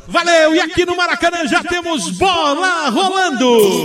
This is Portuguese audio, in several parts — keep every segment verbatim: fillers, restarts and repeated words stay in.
Valeu! E aqui no Maracanã já temos bola rolando!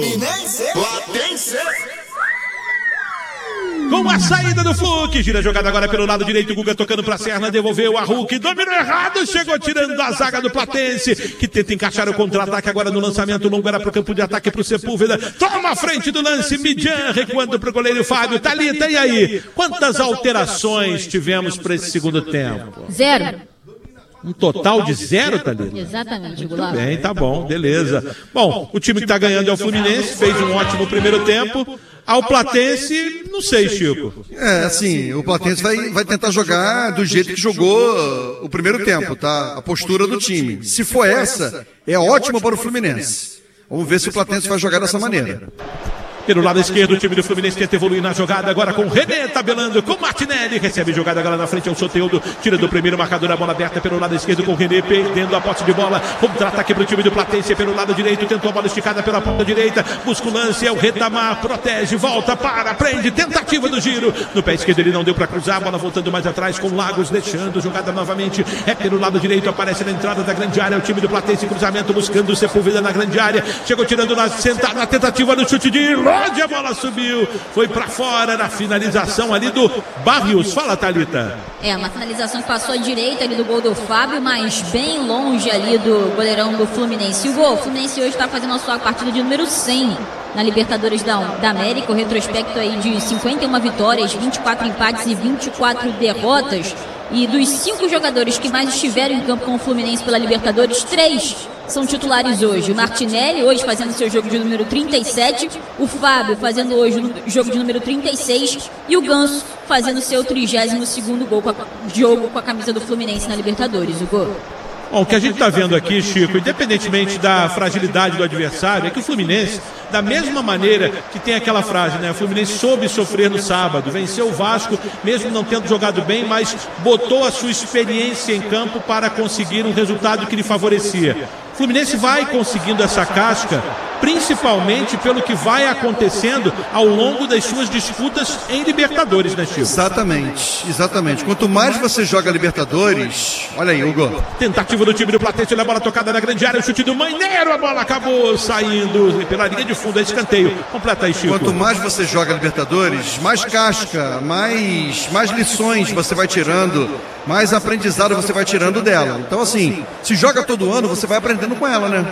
Com a saída do Fluke, gira a jogada agora pelo lado direito, Guga tocando pra Serna, devolveu a Hulk, dominou errado, chegou tirando a zaga do Platense, que tenta encaixar o contra-ataque agora no lançamento longo, era pro campo de ataque pro Sepúlveda, toma a frente do lance, Midian recuando pro goleiro Fábio. Thalita, e aí? Quantas alterações tivemos para esse segundo tempo? Zero. Um total de zero, Thalita? Exatamente, Muito bem, tá bom, beleza. Bom, o time que tá ganhando é o Fluminense, fez um ótimo primeiro tempo. Ao Platense, não sei, Chico. É, assim, o Platense vai, vai tentar jogar do jeito que jogou o primeiro tempo, tá? A postura do time. Se for essa, é ótima para o Fluminense. Vamos ver se o Platense vai jogar dessa maneira. Pelo lado esquerdo, o time do Fluminense tenta evoluir na jogada, agora com o René tabelando, com o Martinelli, recebe jogada agora na frente, é o Soteldo, tira do primeiro marcador a bola aberta pelo lado esquerdo com o René, perdendo a posse de bola, contra-ataque para o time do Platense pelo lado direito, tentou a bola esticada pela ponta direita, busca o lance, é o Retamar, protege, volta, para, prende, tentativa do giro, no pé esquerdo ele não deu para cruzar, a bola voltando mais atrás com o Lagos, deixando jogada novamente, é pelo lado direito, aparece na entrada da grande área, o time do Platense, cruzamento, buscando o Sepúlveda na grande área, chegou tirando na, sentada na tentativa do chute de longe, a bola subiu, foi para fora na finalização ali do Barrios. Fala, Thalita. É, uma finalização que passou à direita ali do gol do Fábio, mas bem longe ali do goleirão do Fluminense. E o gol, o Fluminense hoje está fazendo a sua partida de número cem na Libertadores da, da América, o retrospecto aí de cinquenta e uma vitórias, vinte e quatro empates e vinte e quatro derrotas. E dos cinco jogadores que mais estiveram em campo com o Fluminense pela Libertadores, três são titulares hoje. O Martinelli, hoje fazendo seu jogo de número trinta e sete, o Fábio fazendo hoje o jogo de número trinta e seis e o Ganso fazendo seu trigésimo segundo gol com a, jogo com a camisa do Fluminense na Libertadores. O gol. Bom, o que a gente está vendo aqui, Chico, independentemente da fragilidade do adversário, é que o Fluminense, da mesma maneira que tem aquela frase, né? O Fluminense soube sofrer no sábado, venceu o Vasco, mesmo não tendo jogado bem, mas botou a sua experiência em campo para conseguir um resultado que lhe favorecia. O Fluminense vai conseguindo essa casca, principalmente pelo que vai acontecendo ao longo das suas disputas em Libertadores, né, Chico? Exatamente, exatamente. Quanto mais você joga Libertadores, olha aí, Hugo. Tentativa do time do Platense, olha a bola tocada na grande área, o chute do Maneiro, a bola acabou saindo pela linha de fundo, é escanteio. Completa aí, Chico. Quanto mais você joga Libertadores, mais casca, mais, mais lições você vai tirando, mais aprendizado você vai tirando dela. Então, assim, se joga todo ano, você vai aprendendo com ela, né?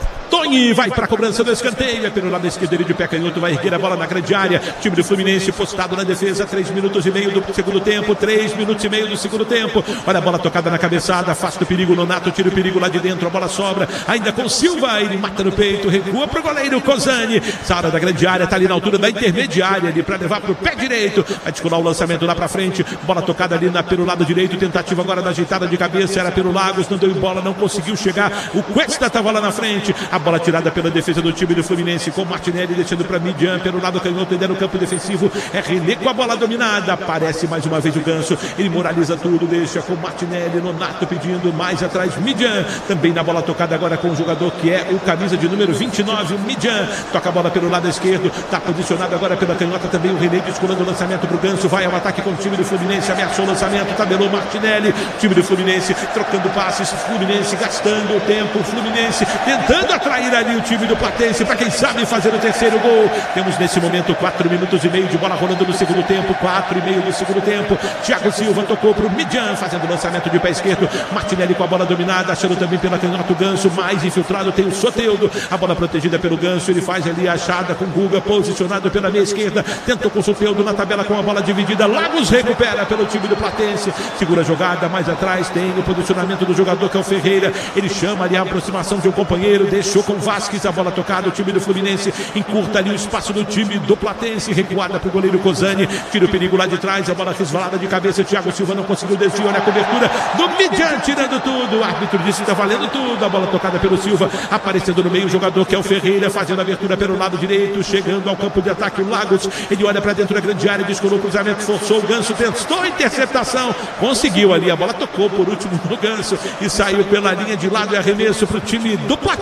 Tony vai para a cobrança do escanteio, é pelo lado esquerdo ele de pé canhoto, vai erguer a bola na grande área, time do Fluminense postado na defesa, três minutos e meio do segundo tempo, três minutos e meio do segundo tempo, olha a bola tocada na cabeçada, afasta o perigo, Nonato tira o perigo lá de dentro, a bola sobra, ainda com Silva, ele mata no peito, recua pro goleiro Cozani, Sara da grande área, tá ali na altura da intermediária ali para levar pro pé direito, vai descolar o lançamento lá para frente, bola tocada ali na, pelo lado direito, tentativa agora da ajeitada de cabeça, era pelo Lagos, não deu bola, não conseguiu chegar, o Cuesta tava lá na frente, a bola tirada pela defesa do time do Fluminense, com Martinelli deixando para Midian, pelo lado canhoto, ainda no campo defensivo, é René com a bola dominada, aparece mais uma vez o Ganso, ele moraliza tudo, deixa com Martinelli, Nonato pedindo mais atrás, Midian, também na bola tocada agora com o jogador que é o camisa de número vinte e nove, Midian, toca a bola pelo lado esquerdo, está posicionado agora pela canhota também o René, descolando o lançamento para o Ganso, vai ao ataque com o time do Fluminense, ameaçou o lançamento, tabelou Martinelli, time do Fluminense, trocando passes, Fluminense gastando o tempo, Fluminense tentando atrair ali o time do Platense, para quem sabe fazer o terceiro gol. Temos nesse momento quatro minutos e meio de bola rolando no segundo tempo, quatro e meio do segundo tempo. Thiago Silva tocou para o Midian, fazendo o lançamento de pé esquerdo. Martinelli com a bola dominada, achando também pela canhota o Ganso, mais infiltrado tem o Soteldo, a bola protegida pelo Ganso, ele faz ali a achada com o Guga, posicionado pela meia esquerda, tentou com o Soteldo na tabela com a bola dividida, Lagos recupera pelo time do Platense, segura a jogada, mais atrás tem o posicionamento do jogador que é o Ferreira, ele chama ali a aproximação de um companheiro, deixou com o Vasquez, a bola tocada, o time do Fluminense encurta ali o espaço do time do Platense, recuada para o goleiro Cozani, tira o perigo lá de trás, a bola resvalada de cabeça, o Thiago Silva não conseguiu desviar, olha a cobertura do Midian, tirando tudo, o árbitro disse que está valendo tudo, a bola tocada pelo Silva, aparecendo no meio o jogador que é o Ferreira, fazendo a abertura pelo lado direito, chegando ao campo de ataque, o Lagos, ele olha para dentro da grande área, descolou o cruzamento, forçou o Ganso, tentou a interceptação, conseguiu ali, a bola tocou por último no Ganso e saiu pela linha de lado e arremesso para o time do Platense com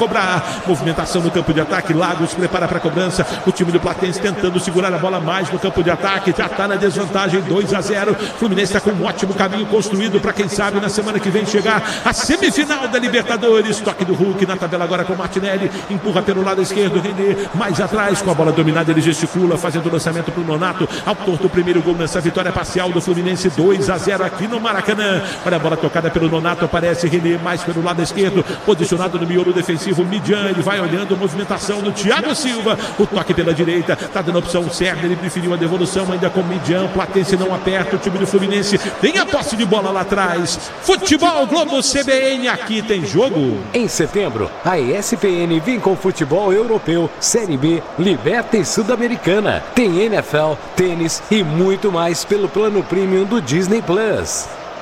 cobrar. Movimentação no campo de ataque, Lagos prepara para a cobrança. O time do Platense tentando segurar a bola mais no campo de ataque, já está na desvantagem, dois a zero. Fluminense está com um ótimo caminho construído para quem sabe na semana que vem chegar a semifinal da Libertadores. Toque do Hulk na tabela agora com Martinelli, empurra pelo lado esquerdo, René mais atrás, com a bola dominada ele gesticula, fazendo o lançamento para o Nonato, autor do primeiro gol nessa vitória parcial do Fluminense, dois a zero aqui no Maracanã. Olha a bola tocada pelo Nonato, aparece René mais pelo lado esquerdo, posicionado no miolo defensivo, Midian, ele vai olhando a movimentação do Thiago Silva, o toque pela direita, tá dando a opção certa, ele preferiu a devolução ainda com Midian, Platense não aperta, o time do Fluminense tem a posse de bola lá atrás. Futebol Globo C B N, aqui tem jogo. Em setembro, a E S P N vem com futebol europeu, Série B, Liberta e Sul-Americana. Tem N F L, tênis e muito mais pelo plano premium do Disney Plus.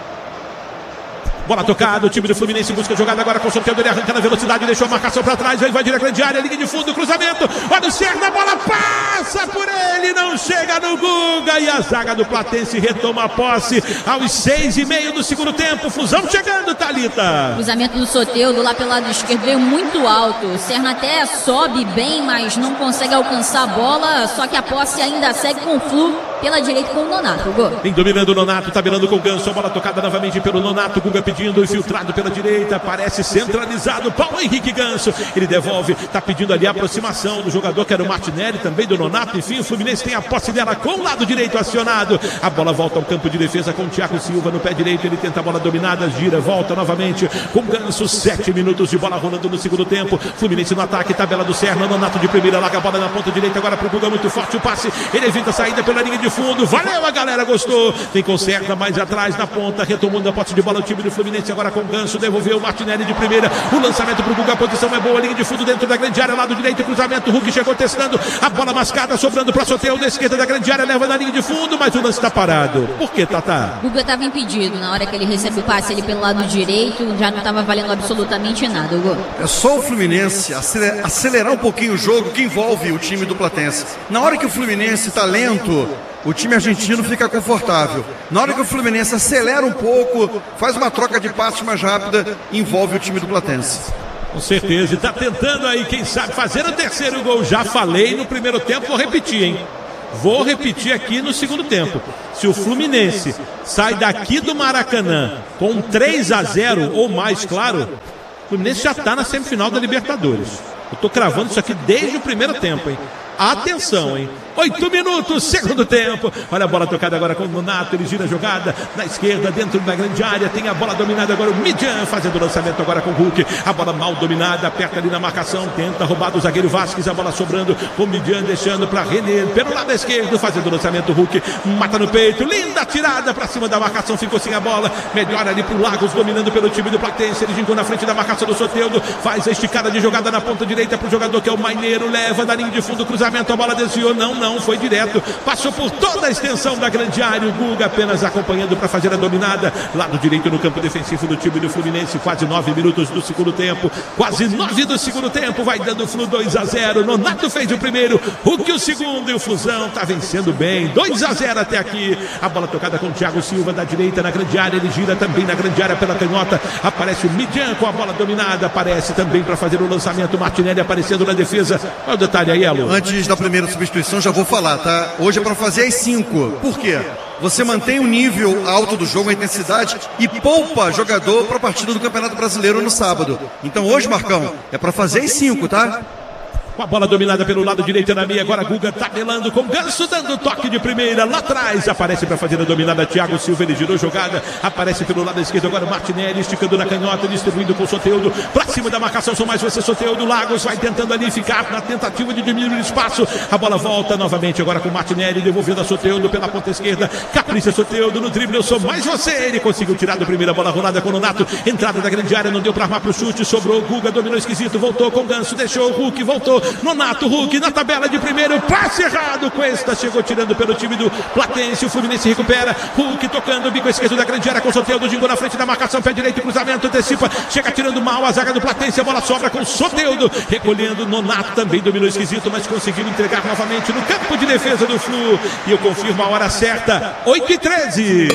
Bola tocada, o time do Fluminense busca a jogada agora com o Soteldo, ele arranca na velocidade, deixou a marcação para trás, vai invadir a grande área, linha de fundo, cruzamento, olha o Serra, a bola passa por ele, não chega no Guga, e a zaga do Platense retoma a posse aos seis e meio do segundo tempo. Fusão chegando, Thalita. Cruzamento do Soteldo lá pelo lado esquerdo, veio muito alto, o Serra até sobe bem, mas não consegue alcançar a bola, só que a posse ainda segue com o Flu pela direita com o Nonato. Gol. Vem dominando o Nonato, tabelando com o Ganso, a bola tocada novamente pelo Nonato, Guga pedindo, infiltrado pela direita, parece centralizado, Paulo Henrique Ganso, ele devolve, tá pedindo ali a aproximação do jogador que era o Martinelli, também do Nonato, enfim, o Fluminense tem a posse dela com o lado direito acionado, a bola volta ao campo de defesa com o Thiago Silva no pé direito, ele tenta a bola dominada, gira, volta novamente com Ganso, sete minutos de bola rolando no segundo tempo, Fluminense no ataque, tabela do Serra, Nonato de primeira, larga a bola na ponta direita, agora pro Guga, muito forte o passe, ele evita a saída pela linha de fundo, valeu, a galera gostou, tem conserta mais atrás na ponta, retomando a posse de bola o time do Fluminense agora com o Ganso, devolveu o Martinelli de primeira, o lançamento pro Guga, a posição é boa, linha de fundo dentro da grande área, lado direito, cruzamento, Hulk chegou testando, a bola mascada, sobrando para Soteldo, da esquerda da grande área, leva na linha de fundo, mas o lance está parado. Por que, Tatá? O Guga estava impedido, na hora que ele recebe o passe ele pelo lado direito, já não estava valendo absolutamente nada, Hugo. É só o Fluminense acelerar um pouquinho o jogo que envolve o time do Platense. Na hora que o Fluminense está lento, o time argentino fica confortável. Na hora que o Fluminense acelera um pouco, faz uma troca de passos mais rápida, envolve o time do Platense. Com certeza, e tá tentando aí, quem sabe, fazer o terceiro gol. Já falei no primeiro tempo, vou repetir, hein? Vou repetir aqui no segundo tempo. Se o Fluminense sai daqui do Maracanã com três a zero ou mais, claro, o Fluminense já tá na semifinal da Libertadores. Eu tô cravando isso aqui desde o primeiro tempo, hein? Atenção, hein? Oito minutos, segundo tempo. Olha a bola tocada agora com o Nonato. Ele gira a jogada na esquerda, dentro da grande área. Tem a bola dominada agora. O Midian fazendo o lançamento agora com o Hulk. A bola mal dominada, aperta ali na marcação. Tenta roubar do zagueiro Vasquez. A bola sobrando com o Midian, deixando para René. Pelo lado esquerdo, fazendo o lançamento. O Hulk mata no peito. Linda tirada para cima da marcação. Ficou sem a bola. Melhor ali pro Lagos, dominando pelo time do Platense. Ele gincou na frente da marcação do Soteldo. Faz a esticada de jogada na ponta direita pro jogador que é o Maineiro. Leva na linha de fundo, cruzamento. A bola desviou. Não, não. Foi direto, passou por toda a extensão da grande área, o Guga apenas acompanhando para fazer a dominada, lado direito no campo defensivo do time do Fluminense, quase nove minutos do segundo tempo, quase nove do segundo tempo, vai dando o Flu dois a zero, Nonato fez o primeiro, Hulk o segundo, e o Flusão tá vencendo bem, dois a zero até aqui, a bola tocada com o Thiago Silva da direita na grande área, ele gira também na grande área pela canhota, aparece o Midian com a bola dominada, aparece também para fazer o lançamento, Martinelli aparecendo na defesa, olha o detalhe aí, Elo. Antes da primeira substituição, já vou falar, tá? Hoje é para fazer as cinco. Por quê? Você mantém o nível alto do jogo, a intensidade, e poupa jogador para a partida do Campeonato Brasileiro no sábado. Então hoje, Marcão, é para fazer as cinco, tá? Com a bola dominada pelo lado direito na meia, agora Guga tabelando com Ganso, dando toque de primeira, lá atrás, aparece para fazer a dominada, Thiago Silva, ele girou jogada, aparece pelo lado esquerdo, agora Martinelli, esticando na canhota, distribuindo com o Soteldo, para cima da marcação, são mais você, Soteldo, Lagos, vai tentando ali ficar na tentativa de diminuir o espaço, a bola volta novamente, agora com Martinelli, devolvendo a Soteldo pela ponta esquerda, capricha Soteldo no drible, eu sou mais você, ele conseguiu tirar do primeira bola rolada com o Nonato, entrada da grande área, não deu para armar pro chute, sobrou, Guga dominou esquisito, voltou com o Ganso, deixou o Hulk, voltou, Nonato, Hulk na tabela de primeiro, passe errado, Cuesta chegou tirando pelo time do Platense, o Fluminense recupera, Hulk tocando, bico esquerdo da grande área com o Soteldo, gingou na frente da marcação, pé direito, cruzamento, antecipa, chega tirando mal a zaga do Platense, a bola sobra com o Soteldo, recolhendo, Nonato também dominou esquisito, mas conseguiu entregar novamente no campo de defesa do Flu, e eu confirmo a hora certa, oito e treze.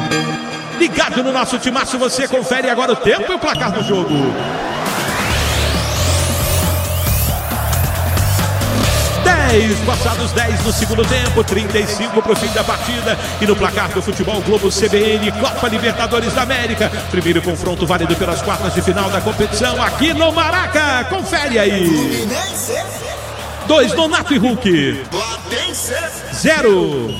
Ligado no nosso timaço, você confere agora o tempo e o placar do jogo. dez, passados dez no segundo tempo, trinta e cinco para o fim da partida. E no placar do Futebol Globo C B N, Copa Libertadores da América. Primeiro confronto válido pelas quartas de final da competição aqui no Maraca. Confere aí. Dois, Nonato e Hulk. Zero.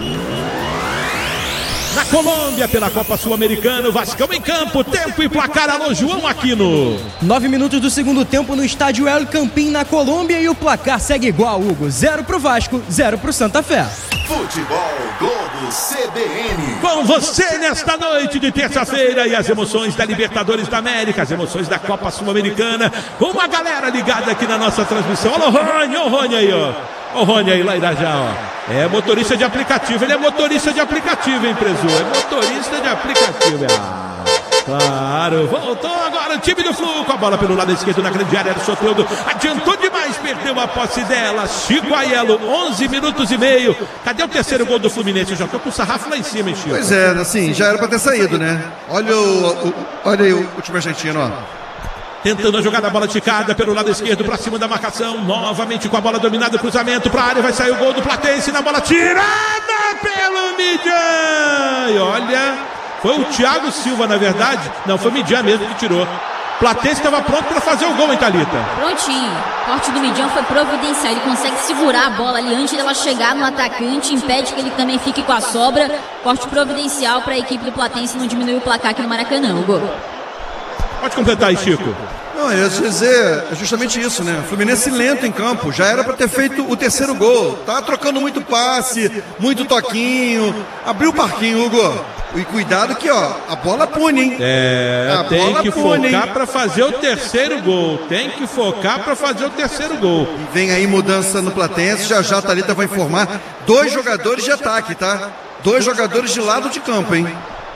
Na Colômbia, pela Copa Sul-Americana, Vascão em campo, tempo e placar. Alô, João Aquino. Nove minutos do segundo tempo no estádio El Campín, na Colômbia, e o placar segue igual, Hugo. Zero pro Vasco, zero pro Santa Fé. Futebol Globo C B N. Com você nesta noite de terça-feira e as emoções da Libertadores da América, as emoções da Copa Sul-Americana, com uma galera ligada aqui na nossa transmissão. Alô, Rony, ô Rony aí, ó. Ô Rony aí, lá Irajá, ó. É motorista de aplicativo, ele é motorista de aplicativo, hein, preso? É motorista de aplicativo, ah. Claro, voltou agora o time do Flu, com a bola pelo lado esquerdo na grande área do Soteldo, adiantou demais, perdeu a posse dela, Chico Aiello, onze minutos e meio. Cadê o terceiro gol do Fluminense? Já tô com o sarrafo lá em cima, hein, Chico? Pois é, assim, já era pra ter saído, né? Olha o, o olha aí o, o time argentino, ó. Tentando a jogada, a bola ticada pelo lado esquerdo para cima da marcação, novamente com a bola dominada, cruzamento para a área, vai sair o gol do Platense na bola tirada pelo Midian. E olha, foi o Thiago Silva, na verdade, não, foi o Midian mesmo que tirou. Platense estava pronto para fazer o gol, hein, Thalita? Prontinho. O corte do Midian foi providencial. Ele consegue segurar a bola ali antes dela chegar no atacante, impede que ele também fique com a sobra. Corte providencial para a equipe do Platense não diminuir o placar aqui no Maracanã, o gol. Pode completar aí, Chico. Não, eu ia dizer, é justamente isso, né? Fluminense lento em campo, já era para ter feito o terceiro gol. Tá trocando muito passe, muito toquinho. Abriu o parquinho, Hugo. E cuidado que, ó, a bola pune, hein? É, a tem que pune, focar para fazer o terceiro gol. Tem que focar para fazer o terceiro gol. E vem aí mudança no Platense, já já a Thalita vai informar. Dois jogadores de ataque, tá? Dois jogadores de lado de campo, hein?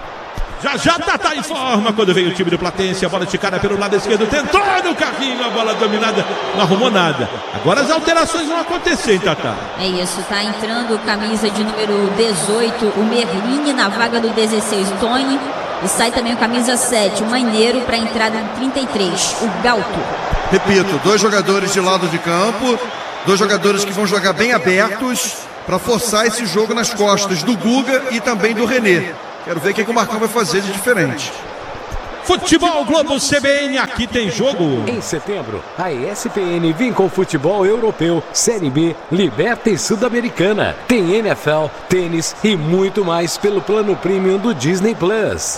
Já já Tatá em forma quando veio o time do Platense, a bola esticada pelo lado esquerdo, tentou no carrinho, a bola dominada, não arrumou nada. Agora as alterações vão acontecer, hein, Tatá? É isso, tá entrando camisa de número dezoito, o Merlini, na vaga do dezesseis, Tony. E sai também o camisa sete, o Maneiro, para a entrada do trinta e três, o Galto. Repito, dois jogadores de lado de campo, dois jogadores que vão jogar bem abertos para forçar esse jogo nas costas do Guga e também do René. Quero ver o que, que o Marcão vai fazer de diferente. Futebol Globo C B N, aqui tem jogo. Em setembro, a E S P N vem com futebol europeu, Série B, Liberta e Sul-Americana. Tem N F L, tênis e muito mais pelo plano premium do Disney Plus.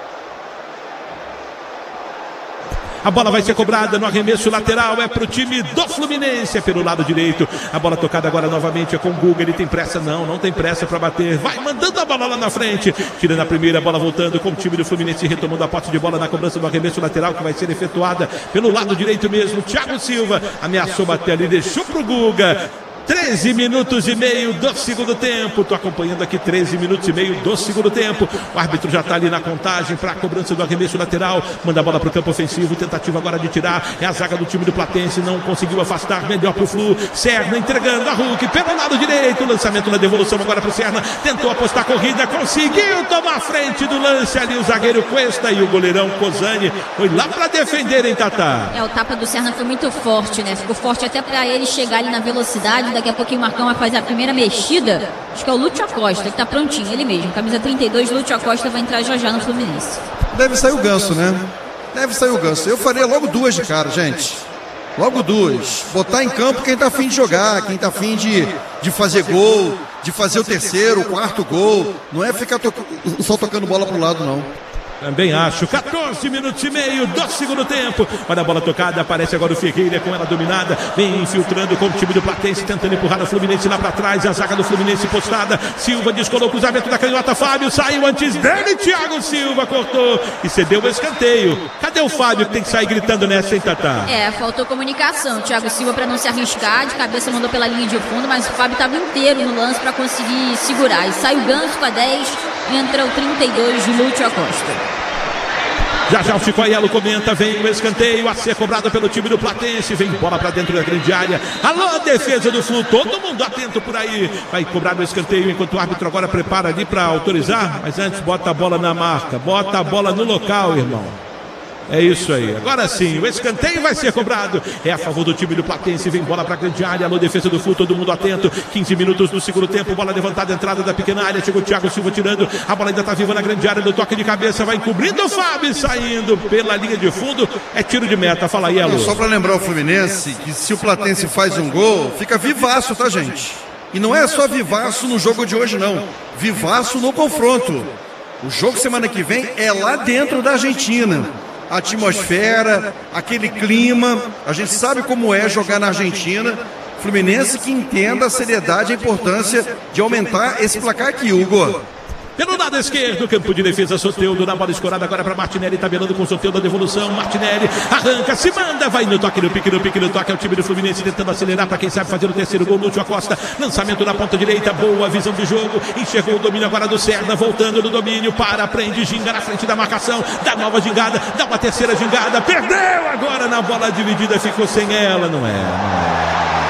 A bola vai ser cobrada no arremesso lateral, é para o time do Fluminense, é pelo lado direito. A bola tocada agora novamente é com o Guga, ele tem pressa? Não, não tem pressa para bater. Vai mandando a bola lá na frente, tirando a primeira, a bola voltando com o time do Fluminense, retomando a posse de bola na cobrança do arremesso lateral, que vai ser efetuada pelo lado direito mesmo. Thiago Silva ameaçou bater ali, deixou para o Guga. treze minutos e meio do segundo tempo. Estou acompanhando aqui treze minutos e meio do segundo tempo. O árbitro já está ali na contagem para a cobrança do arremesso lateral. Manda a bola para o campo ofensivo. Tentativa agora de tirar. É a zaga do time do Platense. Não conseguiu afastar. Melhor para o Flu. Serna entregando a Hulk pelo lado direito. Lançamento na devolução agora para o Serna. Tentou apostar a corrida. Conseguiu tomar a frente do lance ali. O zagueiro Cuesta e o goleirão Cozani. Foi lá para defender, hein, Tatá? É, o tapa do Serna foi muito forte, né? Ficou forte até para ele chegar ali na velocidade. Daqui a pouquinho o Marcão vai fazer a primeira mexida. Acho que é o Lúcio Acosta, que tá prontinho, ele mesmo. Camisa trinta e dois, Lúcio Acosta vai entrar já já no Fluminense. Deve sair o Ganso, né? Deve sair o Ganso. Eu faria logo duas de cara, gente. Logo duas. Botar em campo quem tá afim de jogar, quem tá afim de, de fazer gol, de fazer o terceiro, o quarto gol. Não é ficar to- só tocando bola pro lado, não. Também acho. quatorze minutos e meio do segundo tempo. Olha a bola tocada. Aparece agora o Ferreira com ela dominada. Vem infiltrando com o time do Platense, tentando empurrar o Fluminense lá para trás. A zaga do Fluminense postada. Silva descolou o cruzamento da canhota. Fábio saiu antes dele. Thiago Silva cortou e cedeu o escanteio. Cadê o Fábio que tem que sair gritando nessa, hein, Tatá? É, faltou comunicação. Thiago Silva para não se arriscar. De cabeça mandou pela linha de fundo, mas o Fábio estava inteiro no lance para conseguir segurar. E sai o Ganso com a dez. Entra o trinta e dois de Lúcio Acosta. Já já o Chico Aiello comenta, vem o escanteio a ser cobrado pelo time do Platense, vem bola para dentro da grande área. Alô, defesa do Flu, todo mundo atento por aí. Vai cobrar o escanteio enquanto o árbitro agora prepara ali para autorizar, mas antes bota a bola na marca, bota a bola no local, irmão. É isso aí. Agora sim, o escanteio vai ser cobrado. É a favor do time do Platense. Vem bola para a grande área. Alô, defesa do Flu, todo mundo atento. quinze minutos do segundo tempo. Bola levantada, entrada da pequena área. Chegou o Thiago Silva tirando. A bola ainda está viva na grande área. Do toque de cabeça, vai encobrindo o Fábio. Saindo pela linha de fundo. É tiro de meta. Fala aí, Alô. Só para lembrar o Fluminense que se o Platense faz um gol, fica vivaço, tá, gente? E não é só vivaço no jogo de hoje, não. Vivaço no confronto. O jogo semana que vem é lá dentro da Argentina. A atmosfera, aquele clima, a gente sabe como é jogar na Argentina. Fluminense que entenda a seriedade e a importância de aumentar esse placar aqui, Hugo. Pelo lado esquerdo, campo de defesa, Soteldo na bola escorada agora para Martinelli, tabelando com o Soteldo a devolução. Martinelli arranca, se manda, vai no toque, no pique, no pique, no toque. É o time do Fluminense tentando acelerar para quem sabe fazer o terceiro gol. Lúcio Acosta, lançamento na ponta direita, boa visão de jogo. Enxergou o domínio agora do Serna, voltando no domínio, para, prende, ginga na frente da marcação, dá nova gingada, dá uma terceira gingada, perdeu agora na bola dividida, ficou sem ela, não é, não é.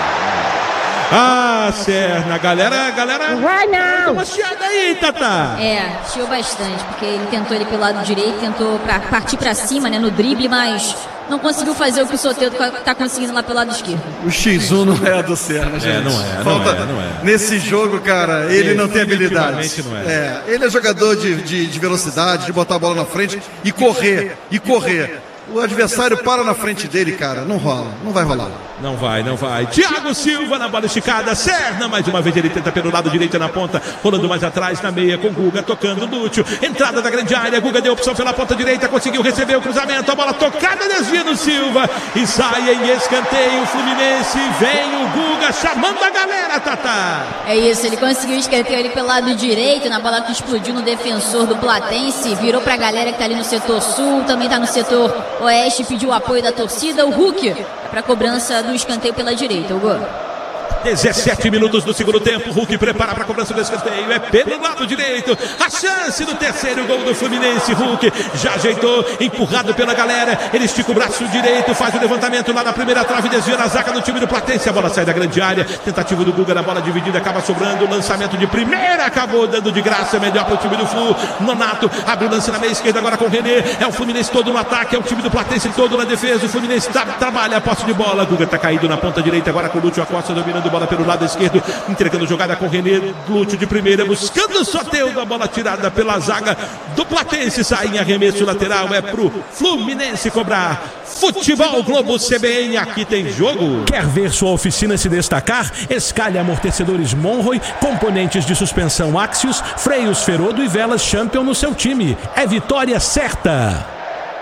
Ah, Serna, galera, galera. Não vai não. Uma chiada aí, Tata. É, chiou bastante, porque ele tentou ele pelo lado direito, tentou pra partir pra cima, né, no drible, mas não conseguiu fazer o que o Soteldo tá conseguindo lá pelo lado esquerdo. O xis um não é a do Serna, gente. É, não é, Falta, não é, não é. Nesse jogo, cara, ele não tem habilidade. Não é. É, ele é jogador de, de, de velocidade, de botar a bola na frente e correr, e correr. O adversário para na frente dele, cara. Não rola, não vai rolar. Não vai, não vai. Thiago Silva na bola esticada. Serna, mais uma vez ele tenta pelo lado direito na ponta. Rolando mais atrás na meia com Guga. Tocando Lúcio. Entrada da grande área. Guga deu opção pela ponta direita. Conseguiu receber o cruzamento. A bola tocada, desvia no Silva. E sai em escanteio. O Fluminense. Vem o Guga chamando a galera, Tata. É isso, ele conseguiu escanteio ali pelo lado direito. Na bola que explodiu no defensor do Platense. Virou pra galera que tá ali no setor sul. Também tá no setor oeste. Pediu o apoio da torcida. O Hulk é pra cobrança do escanteio pela direita, o gol. dezessete minutos do segundo tempo. Hulk prepara para a cobrança do escanteio. É pelo lado direito. A chance do terceiro gol do Fluminense. Hulk já ajeitou, empurrado pela galera. Ele estica o braço direito, faz o levantamento lá na primeira trave, desvia na zaga do time do Platense. A bola sai da grande área. Tentativa do Guga na bola dividida, acaba sobrando. Lançamento de primeira, acabou dando de graça. Melhor para o time do Flu. Nonato abre o lance na meia esquerda agora com o René. É o Fluminense todo no ataque. É o time do Platense todo na defesa. O Fluminense tá, trabalha a posse de bola. Guga tá caído na ponta direita agora com o Lúcio Acosta dominando bola pelo lado esquerdo, entregando jogada com o René. Lúcio de primeira, buscando o Soteldo, a bola tirada pela zaga do Platense, sai em arremesso lateral, é pro Fluminense cobrar. Futebol Globo C B N, aqui tem jogo. Quer ver sua oficina se destacar? Escalhe amortecedores Monroy, componentes de suspensão Axios, freios Ferodo e velas Champion no seu time. É vitória certa.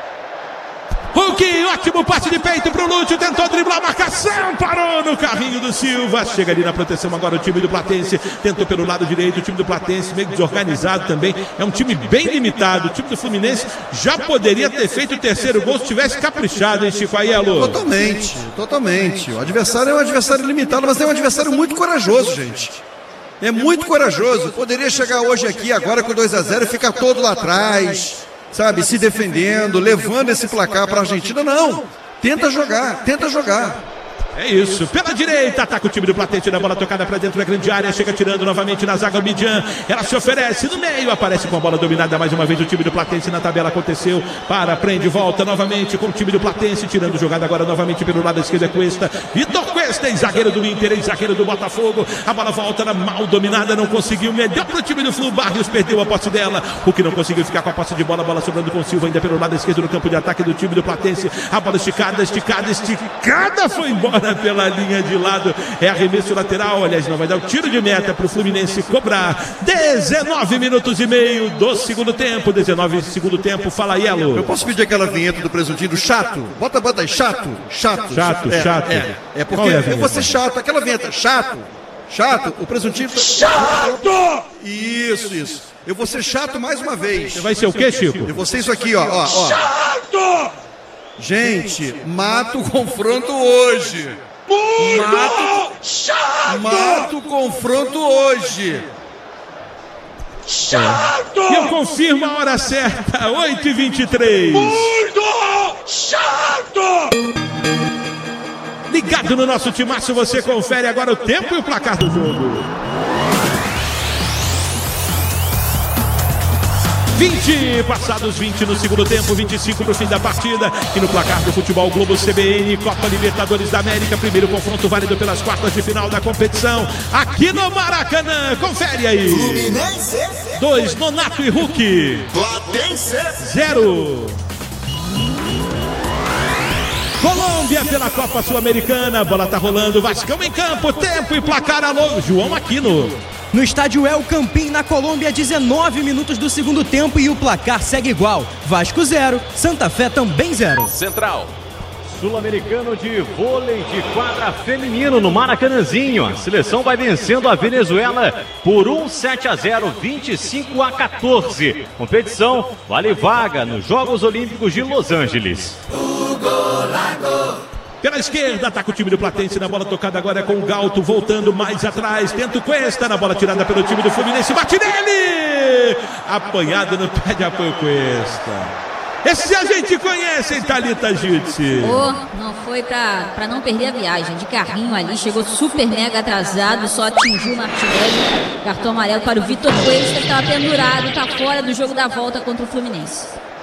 Hulk, ótimo passe de peito pro Lúcio, tentou driblar a marcação, parou no carrinho do Silva, chega ali na proteção agora o time do Platense, tentou pelo lado direito, o time do Platense meio desorganizado também, é um time bem limitado, o time do Fluminense já poderia ter feito o terceiro gol se tivesse caprichado, hein, Chico Aiello? Totalmente, totalmente, o adversário é um adversário limitado, mas é um adversário muito corajoso, gente. É muito corajoso, poderia chegar hoje aqui agora com dois a zero e ficar todo lá atrás, sabe, se defendendo, levando esse placar para a Argentina. Não, tenta jogar, tenta jogar. É isso, pela direita, ataca o time do Platense na bola tocada para dentro da grande área, chega tirando novamente na zaga o Midian, ela se oferece no meio, aparece com a bola dominada mais uma vez o time do Platense na tabela, aconteceu, para, prende, volta novamente com o time do Platense, tirando jogada agora novamente pelo lado esquerdo é Cuesta, Vitor Cuesta, zagueiro do Inter, zagueiro do Botafogo, a bola volta na mal dominada, não conseguiu, melhor para o time do Flu, Barrios perdeu a posse dela, o que não conseguiu ficar com a posse de bola, a bola sobrando com o Silva ainda pelo lado esquerdo no campo de ataque do time do Platense, a bola esticada, esticada, esticada, foi embora pela linha de lado, é arremesso lateral, aliás, não vai dar o tiro de meta para o Fluminense cobrar. dezenove minutos e meio do segundo tempo, dezenove segundo tempo, fala Aiello. Eu posso pedir aquela vinheta do presuntinho do chato? Bota, bota aí, chato, chato. Chato, é, chato. É, é porque é eu vou ser chato, aquela vinheta, chato, chato, o presuntinho... Chato! Isso, isso. Eu vou ser chato mais uma vez. Você vai ser o quê, Chico? Eu vou ser isso aqui, ó, ó, ó. Chato! Gente, mata o confronto hoje. Muito Mato, chato! mata o confronto hoje. Chato! E eu confirmo a hora certa, oito e vinte e três. Muito chato! Ligado no nosso timaço, você confere agora o tempo e o placar do jogo. vinte, passados vinte no segundo tempo, vinte e cinco para o fim da partida. E no placar do Futebol Globo C B N, Copa Libertadores da América, primeiro confronto válido pelas quartas de final da competição, aqui no Maracanã. Confere aí. Fluminense. Dois, Nonato e Hulk. Platense. Zero. Colômbia pela Copa Sul-Americana, bola tá rolando, Vascão em campo, tempo e placar, alô, João Aquino. No estádio El Campín, na Colômbia, dezenove minutos do segundo tempo e o placar segue igual. Vasco zero, Santa Fé também zero. Central. Sul-Americano de vôlei de quadra feminino no Maracanãzinho. A seleção vai vencendo a Venezuela por um sete a zero, vinte e cinco a quatorze. Competição vale vaga nos Jogos Olímpicos de Los Angeles. Pela esquerda, ataca o time do Platense na bola tocada agora é com o Galto, voltando mais atrás, tenta o Cuesta na bola tirada pelo time do Fluminense, bate nele! Apanhado no pé de apoio Cuesta. Esse a gente conhece, hein, Thalita Jutsi? Oh, não foi pra, pra não perder a viagem, de carrinho ali, chegou super mega atrasado, só atingiu o Martinelli, cartão amarelo para o Vitor Cuesta, que estava pendurado, tá fora do jogo da volta contra o Fluminense.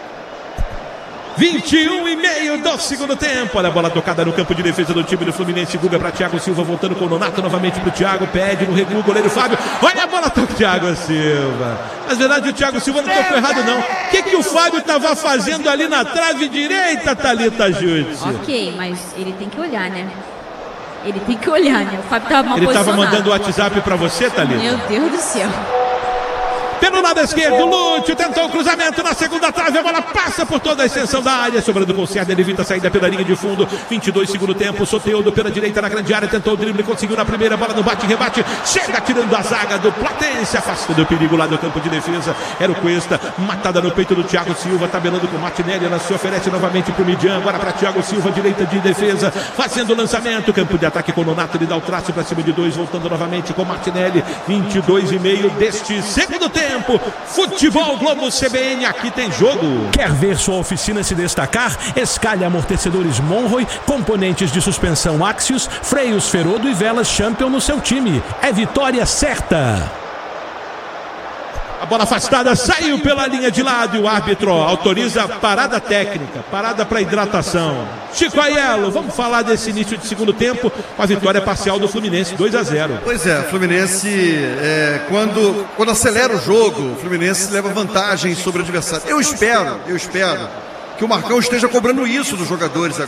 vinte e um e meio do segundo tempo. Olha a bola tocada no campo de defesa do time do Fluminense. Guga para Thiago Silva, voltando com o Nonato novamente para o Thiago. Pede no recuo, goleiro Fábio. Olha a bola do Thiago Silva. Na verdade, o Thiago Silva não tocou errado, não. O que, que o Fábio estava fazendo ali na trave direita, Thalita Jutsi? Ok, mas ele tem que olhar, né? Ele tem que olhar, né? O Fábio estava mal Ele estava posicionado. mandando o WhatsApp para você, Thalita? Meu Deus do céu. Pelo lado esquerdo, Lúcio tentou o cruzamento na segunda trave, a bola passa por toda a extensão da área, sobrando com o Cerda, ele evita a saída pela linha de fundo, vinte e dois segundo tempo, Soteldo pela direita na grande área, tentou o drible, conseguiu na primeira, bola no bate-rebate, chega tirando a zaga do Platense, afastando o perigo lá do campo de defesa, era o Cuesta, matada no peito do Thiago Silva, tabelando com o Martinelli, ela se oferece novamente para o Midian, agora para Thiago Silva, direita de defesa, fazendo o lançamento, campo de ataque com o Nonato, ele dá o traço para cima de dois, voltando novamente com o Martinelli, vinte e dois e meio deste segundo tempo, Futebol Globo C B N, aqui tem jogo. Quer ver sua oficina se destacar? Escalhe amortecedores Monroy, componentes de suspensão Axios, freios Ferodo e velas Champion no seu time. É vitória certa. A bola afastada, saiu pela linha de lado e o árbitro autoriza parada técnica, parada para hidratação. Chico Aiello, vamos falar desse início de segundo tempo com a vitória parcial do Fluminense, dois a zero. Pois é, o Fluminense, é, quando, quando acelera o jogo, o Fluminense leva vantagem sobre o adversário. Eu espero, eu espero que o Marcão esteja cobrando isso dos jogadores agora.